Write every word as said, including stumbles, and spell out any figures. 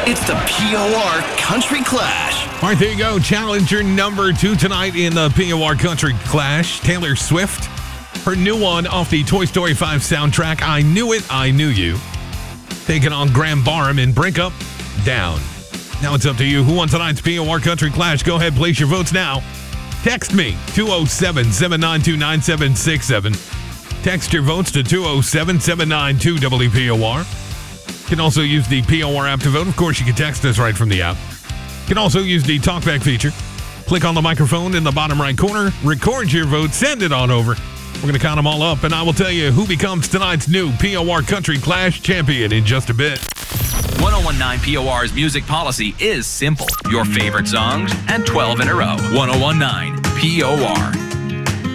It's the P O R Country Clash. All right, there you go. Challenger number two tonight in the P O R Country Clash. Taylor Swift, her new one off the Toy Story five soundtrack, I Knew It, I Knew You. Taking on Graham Barham in Break Up, Down. Now it's up to you. Who won tonight's P O R Country Clash? Go ahead, place your votes now. Text me, two oh seven, seven nine two, nine seven six seven. Text your votes to two oh seven, seven nine two, W P O R. You can also use the P O R app to vote. Of course, you can text us right from the app. You can also use the TalkBack feature. Click on the microphone in the bottom right corner, record your vote, send it on over. We're going to count them all up, and I will tell you who becomes tonight's new P O R Country Clash champion in just a bit. ten nineteen P O R's music policy is simple. Your favorite songs and twelve in a row. ten nineteen P O R.